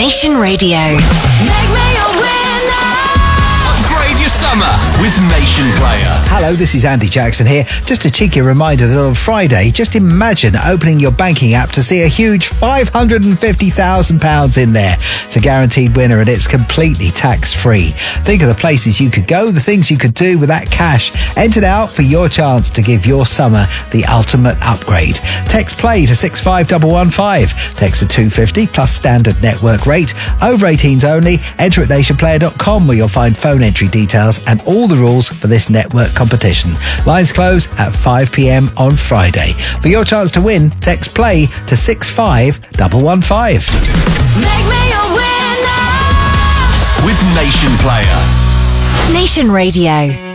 Nation Radio. Make me a winner. Upgrade your summer with Nation Player. Hello, this is Andy Jackson here. Just a cheeky reminder that on Friday, just imagine opening your banking app to see a huge £550,000 in there. It's a guaranteed winner and it's completely tax-free. Think of the places you could go, the things you could do with that cash. Enter now for your chance to give your summer the ultimate upgrade. Text play to 65115. Text to 250 plus standard network rate. Over 18s only. Enter at nationplayer.com where you'll find phone entry details and all the rules for this network competition. Lines close at 5 p.m. on Friday. For your chance to win, text play to 65115. Make me a winner. With Nation Player. Nation Radio.